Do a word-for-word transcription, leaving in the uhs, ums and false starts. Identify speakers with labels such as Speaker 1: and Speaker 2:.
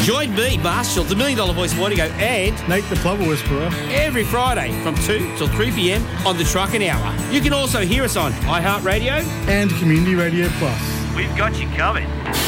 Speaker 1: Join me, Marshall, the Million Dollar Voice Morning Show, and
Speaker 2: Nate the Plover Whisperer
Speaker 1: every Friday from two till three p.m. on the Truckin' Hour. You can also hear us on iHeartRadio
Speaker 2: and Community Radio Plus.
Speaker 1: We've got you covered.